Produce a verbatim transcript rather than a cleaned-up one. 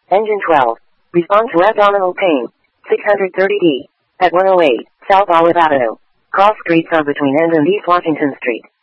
Engine twelve. Respond to abdominal pain. six thirty D. At one oh eight, South Olive Avenue. Cross streets are between End and East Washington Street.